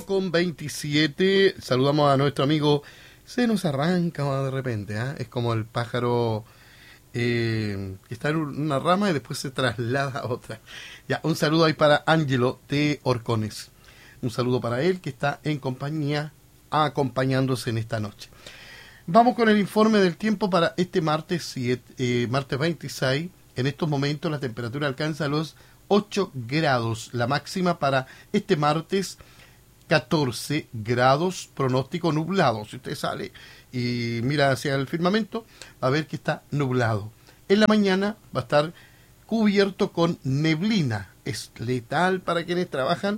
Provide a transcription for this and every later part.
8:27. Saludamos a nuestro amigo. Se nos arranca de repente, ¿eh? Es como el pájaro que está en una rama y después se traslada a otra. Ya, un saludo ahí para Ángelo de Orcones. Un saludo para él que está en compañía, acompañándose en esta noche. Vamos con el informe del tiempo para este martes 26. En estos momentos la temperatura alcanza los 8 grados. La máxima para este martes 14 grados, pronóstico nublado. Si usted sale y mira hacia el firmamento, va a ver que está nublado. En la mañana va a estar cubierto con neblina. Es letal para quienes trabajan,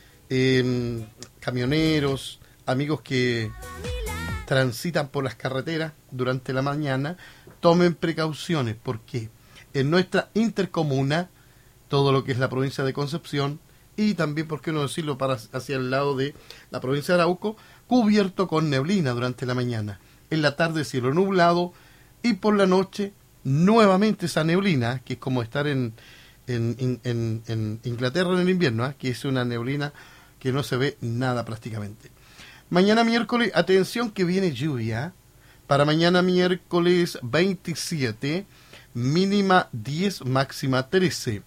camioneros, amigos que transitan por las carreteras durante la mañana. Tomen precauciones porque en nuestra intercomuna, todo lo que es la provincia de Concepción, y también, por qué no decirlo, para hacia el lado de la provincia de Arauco, cubierto con neblina durante la mañana. En la tarde cielo nublado y por la noche nuevamente esa neblina, que es como estar en Inglaterra en el invierno, que es una neblina que no se ve nada prácticamente. Mañana miércoles, atención que viene lluvia. Para mañana miércoles 27, mínima 10, máxima 13.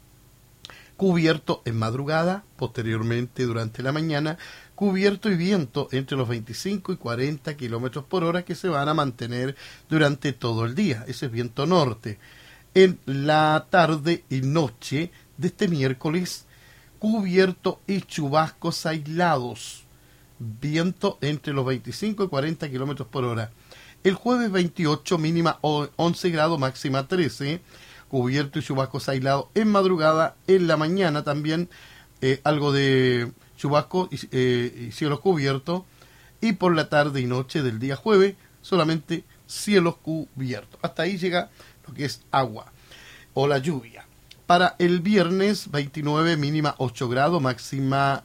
Cubierto en madrugada, posteriormente durante la mañana, cubierto y viento entre los 25 y 40 kilómetros por hora que se van a mantener durante todo el día. Ese es viento norte. En la tarde y noche de este miércoles, cubierto y chubascos aislados. Viento entre los 25 y 40 kilómetros por hora. El jueves 28, mínima 11 grados, máxima 13. Cubierto y chubascos aislados en madrugada, en la mañana también algo de chubasco y cielos cubiertos, y por la tarde y noche del día jueves solamente cielos cubiertos. Hasta ahí llega lo que es agua o la lluvia. Para el viernes 29, mínima 8 grados, máxima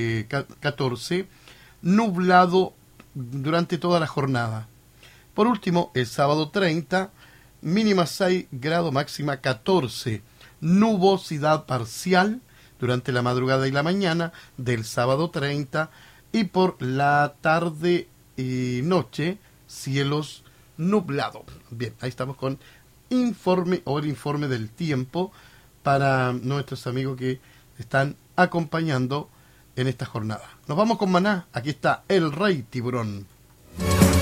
14, nublado durante toda la jornada. Por último, el sábado 30, mínima 6 grados, máxima 14. Nubosidad parcial durante la madrugada y la mañana del sábado 30. Y por la tarde y noche, cielos nublados. Bien, ahí estamos con informe o el informe del tiempo para nuestros amigos que están acompañando en esta jornada. Nos vamos con Maná. Aquí está el Rey Tiburón.